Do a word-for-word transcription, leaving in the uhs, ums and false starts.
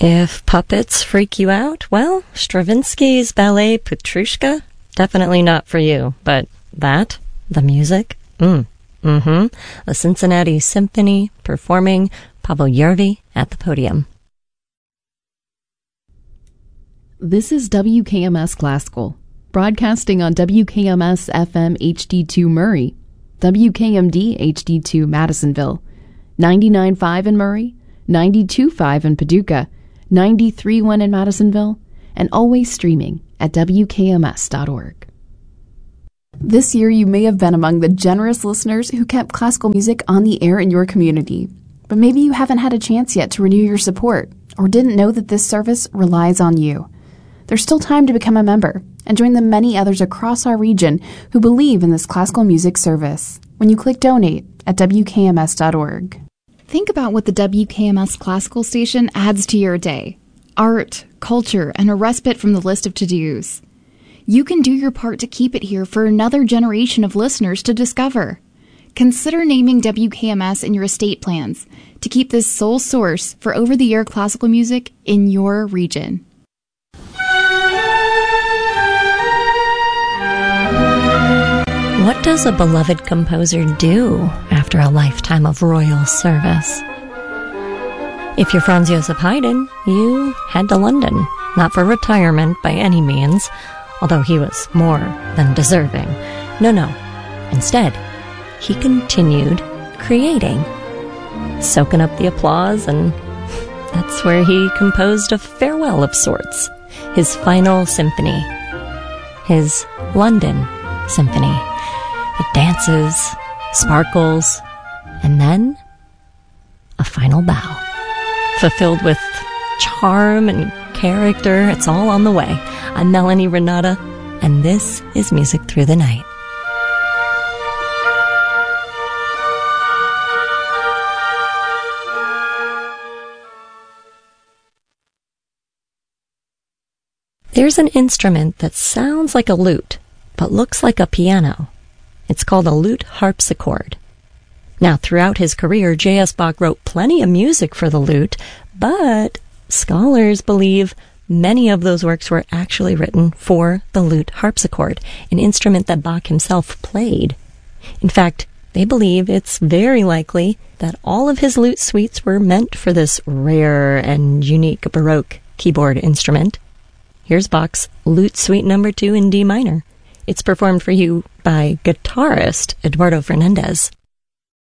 If puppets freak you out, well, Stravinsky's ballet Petrushka, definitely not for you. But that, the music, mm, mm-hmm. The Cincinnati Symphony performing Pavel Yervi at the podium. This is W K M S Classical, broadcasting on W K M S F M H D two Murray, W K M D H D two Madisonville, ninety-nine point five in Murray, ninety-two point five in Paducah, ninety-three point one in Madisonville, and always streaming at W K M S dot org. This year you may have been among the generous listeners who kept classical music on the air in your community, but maybe you haven't had a chance yet to renew your support or didn't know that this service relies on you. There's still time to become a member and join the many others across our region who believe in this classical music service when you click donate at W K M S dot org. Think about what the W K M S Classical Station adds to your day. Art, culture, and a respite from the list of to-dos. You can do your part to keep it here for another generation of listeners to discover. Consider naming W K M S in your estate plans to keep this sole source for over-the-air classical music in your region. What does a beloved composer do after a lifetime of royal service? If you're Franz Joseph Haydn, you head to London, not for retirement by any means, although he was more than deserving. No, no. Instead, he continued creating, soaking up the applause, and that's where he composed a farewell of sorts, his final symphony, his London Symphony. It dances, sparkles, and then a final bow. Fulfilled with charm and character, it's all on the way. I'm Melanie Renata, and this is Music Through the Night. There's an instrument that sounds like a lute, but looks like a piano. It's called a lute harpsichord. Now, throughout his career, J S. Bach wrote plenty of music for the lute, but scholars believe many of those works were actually written for the lute harpsichord, an instrument that Bach himself played. In fact, they believe it's very likely that all of his lute suites were meant for this rare and unique Baroque keyboard instrument. Here's Bach's Lute Suite Number two in D minor. It's performed for you by guitarist Eduardo Fernandez.